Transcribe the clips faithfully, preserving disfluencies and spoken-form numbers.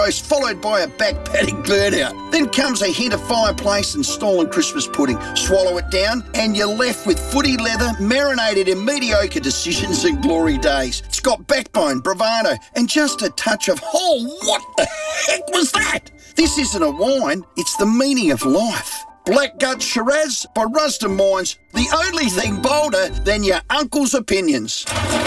followed by a back paddock burnout. Then comes a hint of fireplace and stolen Christmas pudding. Swallow it down and you're left with footy leather marinated in mediocre decisions and glory days. It's got backbone, bravado and just a touch of, oh, what the heck was that? This isn't a wine, it's the meaning of life. Black Gut Shiraz by Rusden Wines, the only thing bolder than your uncle's opinions.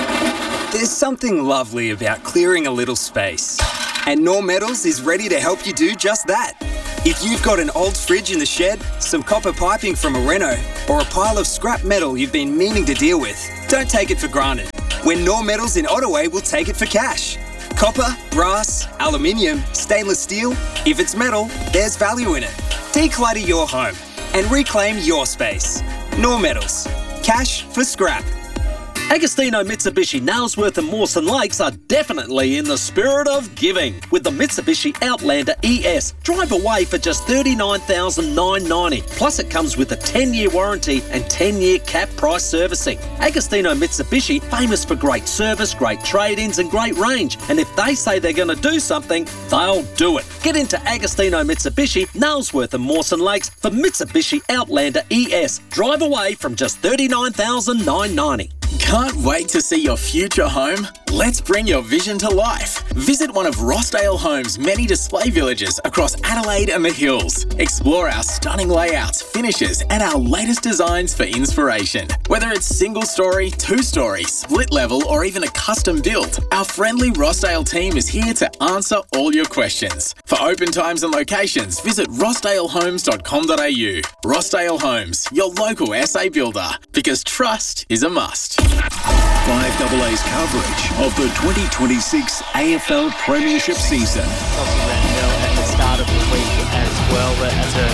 There's something lovely about clearing a little space. And Norm Metals is ready to help you do just that. If you've got an old fridge in the shed, some copper piping from a reno, or a pile of scrap metal you've been meaning to deal with, don't take it for granted. When Norm Metals in Ottaway will take it for cash. Copper, brass, aluminium, stainless steel, if it's metal, there's value in it. Declutter your home and reclaim your space. Norm Metals. Cash for scrap. Agostino Mitsubishi Nailsworth and Mawson Lakes are definitely in the spirit of giving with the Mitsubishi Outlander E S. Drive away for just thirty-nine thousand nine hundred ninety dollars. Plus it comes with a ten-year warranty and ten-year cap price servicing. Agostino Mitsubishi, famous for great service, great trade-ins and great range. And if they say they're going to do something, they'll do it. Get into Agostino Mitsubishi, Nailsworth and Mawson Lakes for Mitsubishi Outlander E S. Drive away from just thirty-nine thousand nine hundred ninety dollars. Can't wait to see your future home? Let's bring your vision to life. Visit one of Rossdale Homes' many display villages across Adelaide and the Hills. Explore our stunning layouts, finishes, and our latest designs for inspiration. Whether it's single story, two story, split level, or even a custom build, our friendly Rossdale team is here to answer all your questions. For open times and locations, visit rossdale homes dot com dot a u. Rossdale Homes, your local S A builder, because trust is a must. five A A's coverage of the twenty twenty-six A F L Premiership season. Chelsea ran well at the start of the week as well, but as a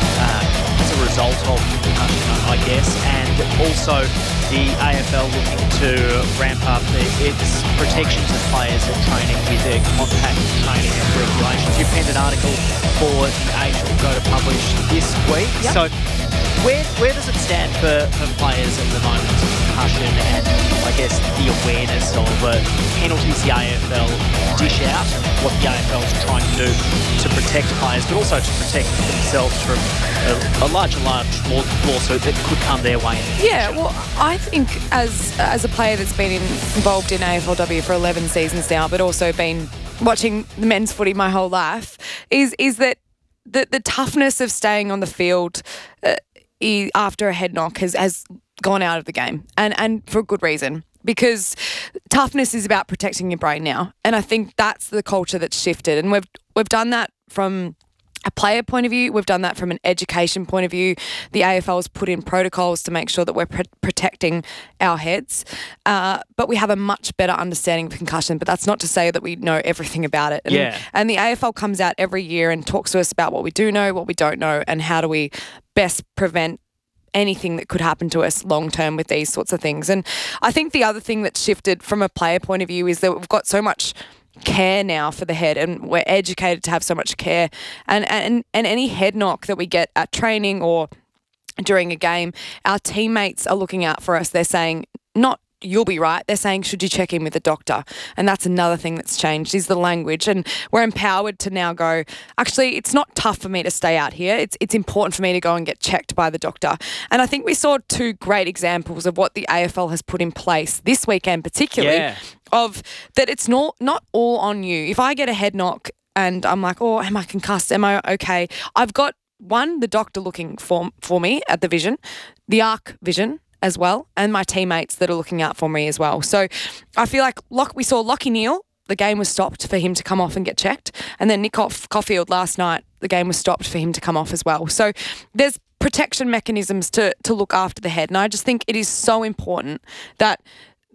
uh, as a result of uh, I guess, and also the A F L looking to ramp up the, its protections of players at training with their contact training and regulations. You penned an article for the Age that will go to publish this week. Yep. So where where does it stand for, for players at the moment? Concussion and I guess the awareness of uh, penalties the A F L dish out, what the A F L is trying to do to protect players, but also to protect themselves from a, a large, large law, lawsuit that could come their way. In the yeah, well, I think as as a player that's been in, involved in A F L W for eleven seasons now, but also been watching the men's footy my whole life, is is that the, the toughness of staying on the field uh, after a head knock has, has gone out of the game, and, and for a good reason, because toughness is about protecting your brain now, and I think that's the culture that's shifted, and we've we've done that from a player point of view, we've done that from an education point of view. The A F L has put in protocols to make sure that we're pr- protecting our heads, uh, but we have a much better understanding of concussion, but that's not to say that we know everything about it. And, yeah. and the A F L comes out every year and talks to us about what we do know, what we don't know, and how do we best prevent anything that could happen to us long term with these sorts of things. And I think the other thing that's shifted from a player point of view is that we've got so much care now for the head, and we're educated to have so much care, and and and any head knock that we get at training or during a game, our teammates are looking out for us. They're saying, not you'll be right, they're saying, should you check in with the doctor? And that's another thing that's changed, is the language, and we're empowered to now go, actually, it's not tough for me to stay out here, it's it's important for me to go and get checked by the doctor. And I think we saw two great examples of what the A F L has put in place this weekend particularly, yeah. of that it's not not all on you. If I get a head knock and I'm like, oh, am I concussed? Am I okay? I've got one, the doctor looking for for me at the vision, the ARC vision as well, and my teammates that are looking out for me as well. So I feel like Lock, we saw Lockie Neal, the game was stopped for him to come off and get checked, and then Nick Caulfield last night, the game was stopped for him to come off as well. So there's protection mechanisms to to look after the head, and I just think it is so important that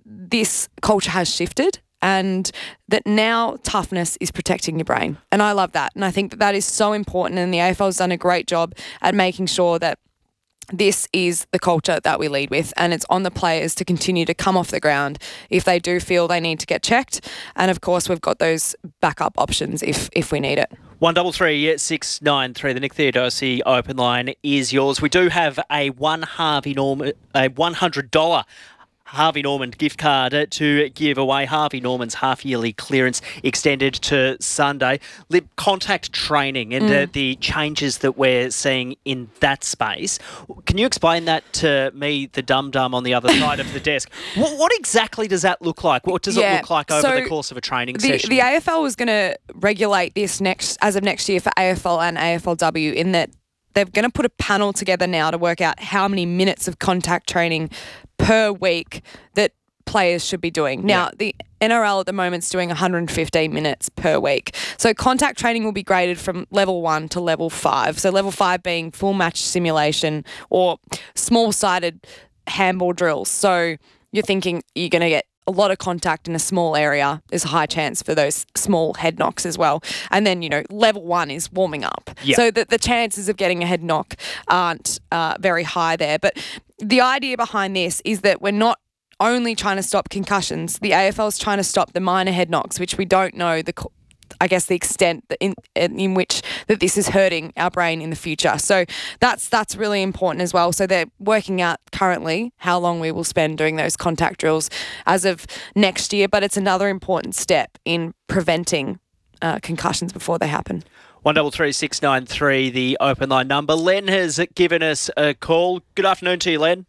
this culture has shifted, and that now toughness is protecting your brain. And I love that. And I think that that is so important. And the A F L has done a great job at making sure that this is the culture that we lead with, and it's on the players to continue to come off the ground if they do feel they need to get checked. And of course, we've got those backup options if if we need it. One double three six nine three. The Nick Theodosi open line is yours. We do have a one Harvey Norman, a one hundred dollar Harvey Norman gift card to give away. Harvey Norman's half-yearly clearance extended to Sunday. Lib, contact training and mm. uh, the changes that we're seeing in that space. Can you explain that to me, the dum-dum on the other side of the desk? What, what exactly does that look like? What does yeah. it look like over so the course of a training the, session? The A F L was going to regulate this next as of next year for A F L and A F L W in that they're going to put a panel together now to work out how many minutes of contact training per week that players should be doing. Now, yeah. the N R L at the moment is doing one hundred fifteen minutes per week. So contact training will be graded from level one to level five. So level five being full match simulation or small-sided handball drills. So you're thinking you're going to get a lot of contact in a small area. There's a high chance for those small head knocks as well. And then, you know, level one is warming up. Yep. So the, the chances of getting a head knock aren't uh, very high there. But the idea behind this is that we're not only trying to stop concussions. The A F L is trying to stop the minor head knocks, which we don't know the I guess the extent in in which that this is hurting our brain in the future. So that's that's really important as well. So they're working out currently how long we will spend doing those contact drills as of next year, but it's another important step in preventing uh, concussions before they happen. One double three six nine three, the open line number. Len has given us a call. Good afternoon to you, Len.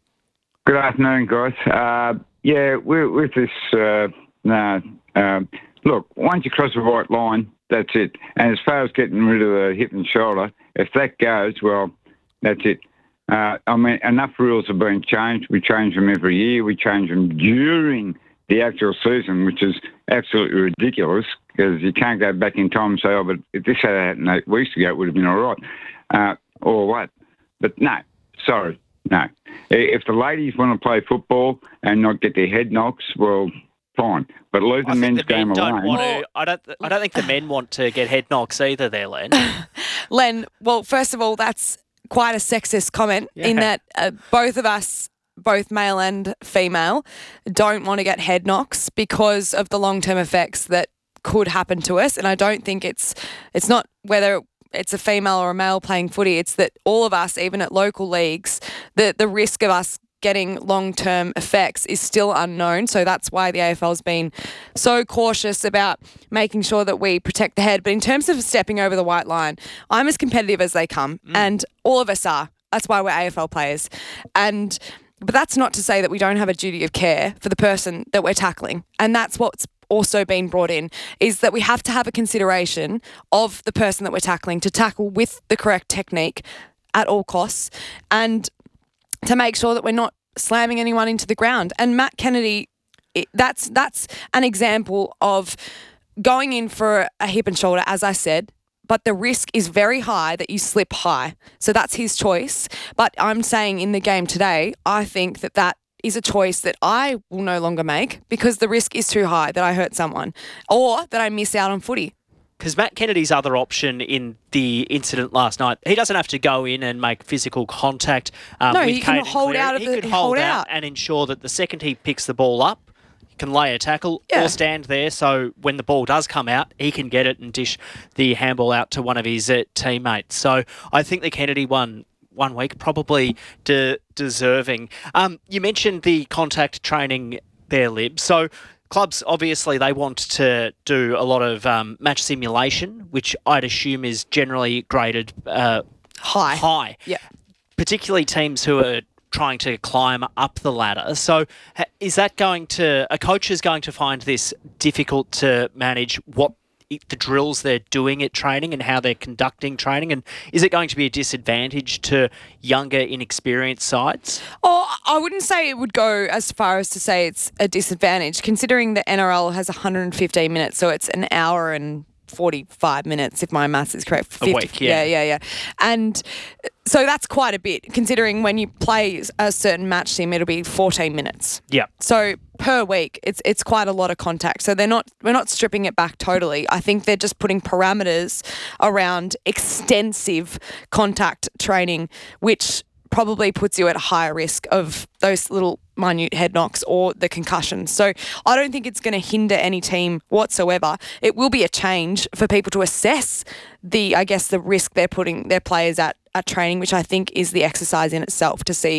Good afternoon, guys. Uh, yeah, with, with this, uh, no, uh, look, once you cross the white line, that's it. And as far as getting rid of the hip and shoulder, if that goes, well, that's it. Uh, I mean, enough rules have been changed. We change them every year. We change them during the actual season, which is absolutely ridiculous because you can't go back in time and say, oh, but if this had happened eight weeks ago, it would have been all right. Uh, or what? But no, sorry, no. If the ladies want to play football and not get their head knocks, well, fine. But leave the men's the game men don't alone. Want to, I don't. I don't think the men want to get head knocks either. There, Len. Len. Well, first of all, that's quite a sexist comment yeah. in that uh, both of us, both male and female, don't want to get head knocks because of the long-term effects that could happen to us. And I don't think it's it's not whether it's a female or a male playing footy. It's that all of us, even at local leagues, the the risk of us getting long-term effects is still unknown. So that's why the A F L has been so cautious about making sure that we protect the head. But in terms of stepping over the white line, I'm as competitive as they come, mm. and all of us are. That's why we're A F L players. And but that's not to say that we don't have a duty of care for the person that we're tackling. And that's what's also been brought in, is that we have to have a consideration of the person that we're tackling to tackle with the correct technique at all costs and to make sure that we're not slamming anyone into the ground. And Matt Kennedy, it, that's that's an example of going in for a hip and shoulder, as I said, but the risk is very high that you slip high. So that's his choice. But I'm saying in the game today, I think that that is a choice that I will no longer make because the risk is too high that I hurt someone or that I miss out on footy. Because Matt Kennedy's other option in the incident last night, he doesn't have to go in and make physical contact um, no, with he can Caden hold Cleary. out of he the could hold, hold out, out and ensure that the second he picks the ball up, he can lay a tackle yeah. or stand there. So when the ball does come out, he can get it and dish the handball out to one of his uh, teammates. So I think the Kennedy one. One week, probably de- deserving. Um, you mentioned the contact training there, Lib. So clubs, obviously, they want to do a lot of um, match simulation, which I'd assume is generally graded uh, high. High. Yeah. Particularly teams who are trying to climb up the ladder. So is that going to... A coach is going to find this difficult to manage what the drills they're doing at training and how they're conducting training? And is it going to be a disadvantage to younger, inexperienced sides? Oh, I wouldn't say it would go as far as to say it's a disadvantage, considering the N R L has one hundred fifteen minutes, so it's an hour and forty-five minutes, if my maths is correct. fifty, a week, yeah. Yeah, yeah, yeah. And so that's quite a bit, considering when you play a certain match sim, it'll be fourteen minutes. Yeah. So per week, it's it's quite a lot of contact. So they're not we're not stripping it back totally. I think they're just putting parameters around extensive contact training, which probably puts you at a higher risk of those little minute head knocks or the concussions. So I don't think it's going to hinder any team whatsoever. It will be a change for people to assess the, I guess, the risk they're putting their players at at training, which I think is the exercise in itself to see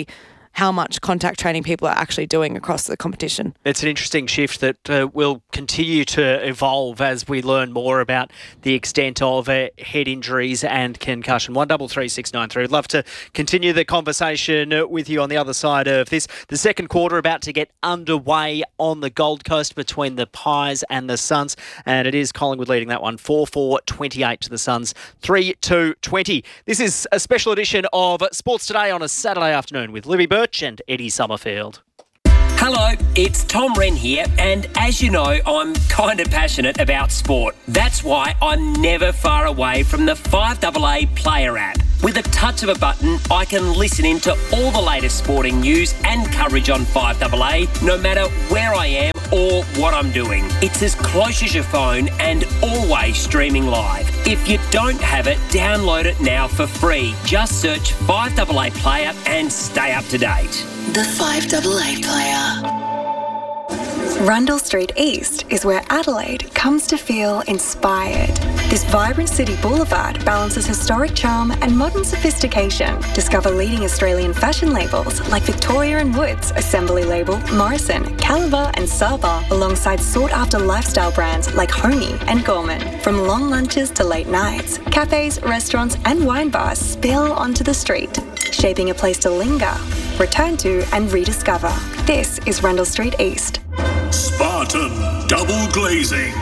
how much contact training people are actually doing across the competition. It's an interesting shift that uh, will continue to evolve as we learn more about the extent of uh, head injuries and concussion. one double three six nine three. I'd love to continue the conversation uh, with you on the other side of this. The second quarter about to get underway on the Gold Coast between the Pies and the Suns, and it is Collingwood leading that one four four twenty-eight to the Suns, three two twenty. This is a special edition of Sports Today on a Saturday afternoon with Libby Birch and Eddie Summerfield. Hello, it's Tom Wren here, and as you know, I'm kind of passionate about sport. That's why I'm never far away from the five A A Player app. With a touch of a button, I can listen in to all the latest sporting news and coverage on five A A, no matter where I am or what I'm doing. It's as close as your phone and always streaming live. If you don't have it, download it now for free. Just search five A A Player and stay up to date. The five A A Player. Rundle Street East is where Adelaide comes to feel inspired. This vibrant city boulevard balances historic charm and modern sophistication. Discover leading Australian fashion labels like Victoria and Woods, Assembly Label, Morrison, Caliber and Saba, alongside sought-after lifestyle brands like Homey and Gorman. From long lunches to late nights, cafes, restaurants and wine bars spill onto the street, shaping a place to linger, return to and rediscover. This is Rundle Street East. Spartan Double Glazing.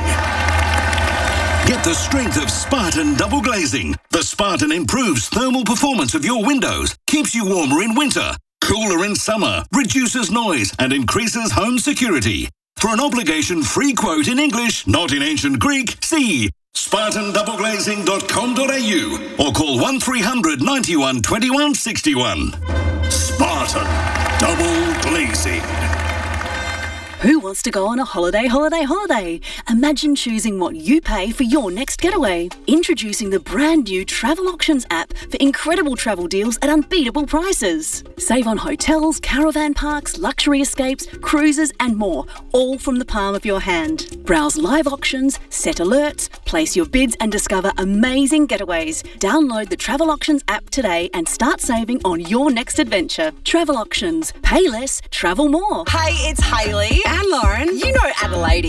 Get the strength of Spartan Double Glazing. The Spartan improves thermal performance of your windows, keeps you warmer in winter, cooler in summer, reduces noise and increases home security. For an obligation-free quote in English, not in ancient Greek, see spartan double glazing dot com dot a u or call one three hundred ninety-one twenty-one sixty-one. Spartan Double Glazing. Who wants to go on a holiday, holiday, holiday? Imagine choosing what you pay for your next getaway. Introducing the brand new Travel Auctions app for incredible travel deals at unbeatable prices. Save on hotels, caravan parks, luxury escapes, cruises and more, all from the palm of your hand. Browse live auctions, set alerts, place your bids and discover amazing getaways. Download the Travel Auctions app today and start saving on your next adventure. Travel Auctions. Pay less, travel more. Hey, it's Hayley and Lauren. You know Adelaide